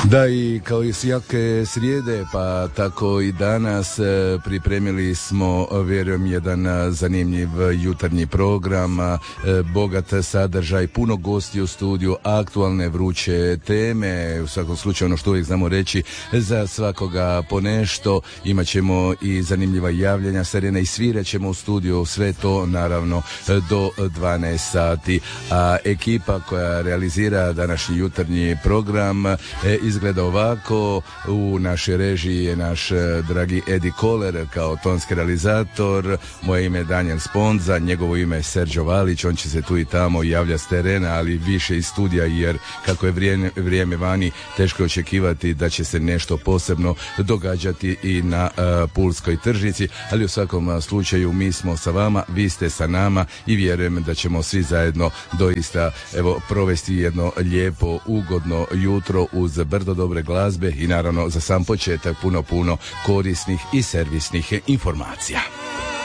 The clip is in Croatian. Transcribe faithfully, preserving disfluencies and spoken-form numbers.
Da, i kao i svake srijede, pa tako i danas pripremili smo, vjerujem, jedan zanimljiv jutarnji program, bogat sadržaj, puno gosti u studiju, aktualne vruće teme, u svakom slučaju ono što uvijek znamo reći, za svakoga po nešto. Imat ćemo i zanimljiva javljanja, serena i svirat ćemo u studiju, sve to naravno do dvanaest sati. A ekipa koja realizira današnji jutarnji program izgleda ovako. U našoj režiji je naš dragi Edi Koler kao tonski realizator, moje ime je Daniel Sponza, njegovo ime je Serđo Valić, on će se tu i tamo javlja s terena, ali više iz studija, jer kako je vrijeme, vrijeme vani, teško je očekivati da će se nešto posebno događati i na uh, pulskoj tržnici, ali u svakom slučaju mi smo sa vama, vi ste sa nama i vjerujem da ćemo svi zajedno doista evo provesti jedno lijepo, ugodno jutro uz brdo dobre glazbe i naravno za sam početak puno puno korisnih i servisnih informacija.